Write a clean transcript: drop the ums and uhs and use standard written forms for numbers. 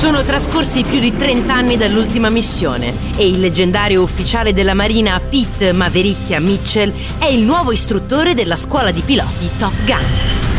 Sono trascorsi più di 30 anni dall'ultima missione e il leggendario ufficiale della Marina Pete Mavericchia Mitchell è il nuovo istruttore della scuola di piloti Top Gun.